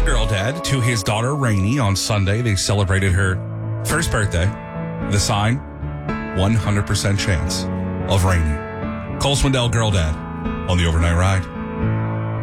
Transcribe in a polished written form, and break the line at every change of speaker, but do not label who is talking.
girl dad to his daughter Rainey on Sunday. They celebrated her first birthday. The sign, 100% chance of Rainey. Cole Swindell, girl dad, on the Overnight Ride.